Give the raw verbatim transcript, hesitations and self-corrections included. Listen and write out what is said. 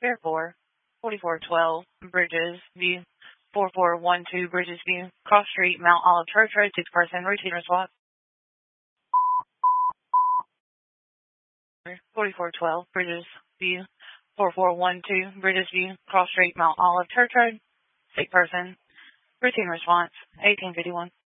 Bear four, forty-four twelve, Bridges View, four four one two, Bridges View, Cross Street, Mount Olive Church Road, six person, routine response. forty-four twelve, Bridges View, four four one two, Bridges View, Cross Street, Mount Olive Church Road, six person, routine response, eighteen fifty-one.